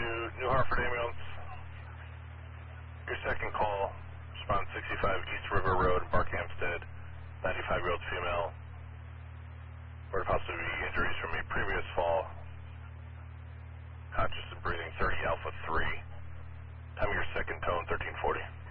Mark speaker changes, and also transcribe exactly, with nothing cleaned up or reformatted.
Speaker 1: to New Hartford Ambulance. Your second call, respond sixty-five East River Road, Barkhamsted, ninety-five-year-old female. Or possibly injuries from a previous fall. Conscious and breathing, thirty Alpha three. Time of your second tone, thirteen forty.